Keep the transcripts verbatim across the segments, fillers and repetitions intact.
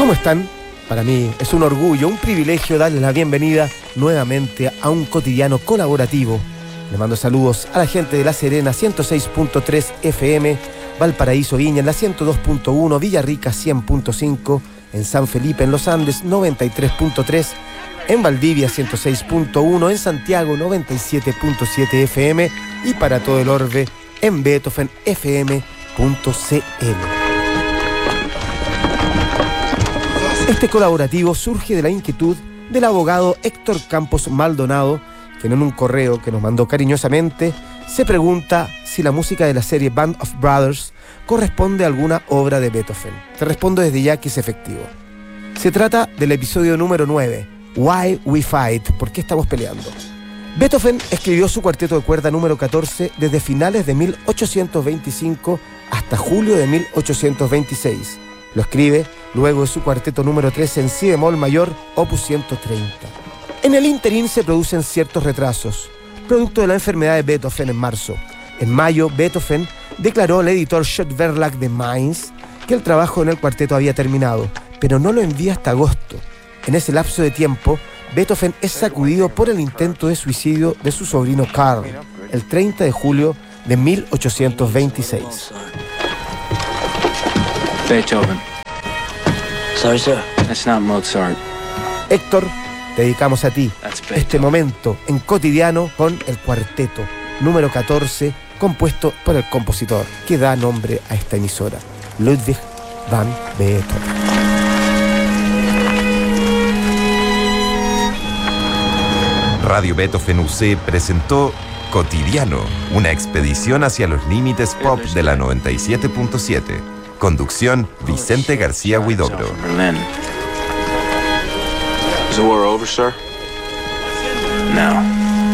¿Cómo están? Para mí es un orgullo, un privilegio darles la bienvenida nuevamente a un cotidiano colaborativo. Le mando saludos a la gente de La Serena ciento seis punto tres F M, Valparaíso Viña en la ciento dos punto uno, Villarrica cien punto cinco, en San Felipe en los Andes noventa y tres punto tres, en Valdivia ciento seis punto uno, en Santiago noventa y siete punto siete F M y para todo el orbe en Beethoven F M punto C L. Este colaborativo surge de la inquietud del abogado Héctor Campos Maldonado, quien en un correo que nos mandó cariñosamente se pregunta si la música de la serie Band of Brothers corresponde a alguna obra de Beethoven. Te respondo desde ya que es efectivo. Se trata del episodio número nueve, Why We Fight, ¿por qué estamos peleando? Beethoven escribió su cuarteto de cuerda número catorce desde finales de mil ochocientos veinticinco hasta julio de mil ochocientos veintiséis. Lo escribe luego de su cuarteto número trece en si bemol mayor, opus ciento treinta. En el ínterin se producen ciertos retrasos, producto de la enfermedad de Beethoven en marzo. En mayo, Beethoven declaró al editor Schott Verlag de Mainz que el trabajo en el cuarteto había terminado, pero no lo envía hasta agosto. En ese lapso de tiempo, Beethoven es sacudido por el intento de suicidio de su sobrino Karl, el treinta de julio de mil ochocientos veintiséis. Beethoven. Sorry, sir. That's not Mozart. Héctor, te dedicamos a ti este momento en cotidiano con el cuarteto número catorce, compuesto por el compositor que da nombre a esta emisora, Ludwig van Beethoven. Radio Beethoven U C presentó Cotidiano, una expedición hacia los límites pop de la noventa y siete punto siete. Conducción, Vicente García Huidobro. Is the war over, sir? No.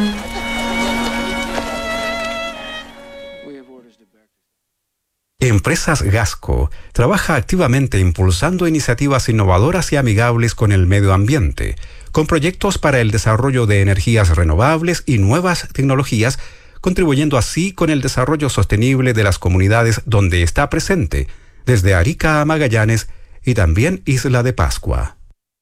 Empresas Gasco trabaja activamente impulsando iniciativas innovadoras y amigables con el medio ambiente, con proyectos para el desarrollo de energías renovables y nuevas tecnologías, contribuyendo así con el desarrollo sostenible de las comunidades donde está presente, desde Arica a Magallanes y también Isla de Pascua.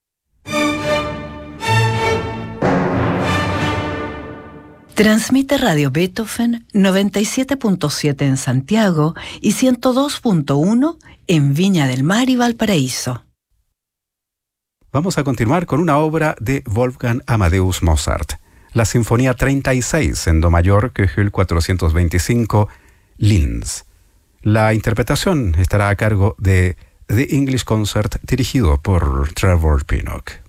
Transmite Radio Beethoven noventa y siete punto siete en Santiago y ciento dos punto uno en Viña del Mar y Valparaíso. Vamos a continuar con una obra de Wolfgang Amadeus Mozart, la Sinfonía treinta y seis en Do mayor, Köchel cuatrocientos veinticinco, Linz. La interpretación estará a cargo de The English Concert dirigido por Trevor Pinnock.